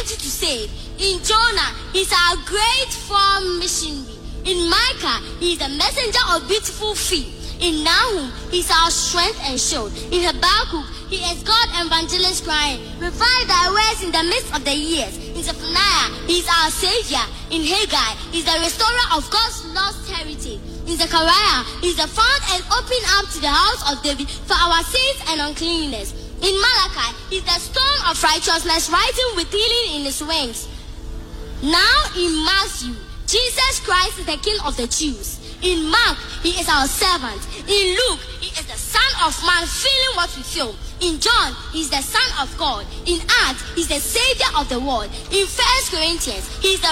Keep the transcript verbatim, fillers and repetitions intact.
ability to save. In Jonah, he's our great foreign missionary. In Micah, he's the messenger of beautiful feet. In Nahum, he's our strength and shield. In Habakkuk, he is God evangelist crying, revive thy words in the midst of the years. In Zephaniah, he's our savior. In Haggai, he's the restorer of God's lost heritage. In Zechariah, he's the found and open up to the house of David for our sins and uncleanness. In Malachi, he's the stone of righteousness rising with healing in his wings. Now in Matthew, Jesus Christ is the King of the Jews. In Mark, he is our servant. In Luke, he is the Son of Man feeling what we feel. In John, he's the Son of God. In Acts, he's the Savior of the world. In First Corinthians, he's the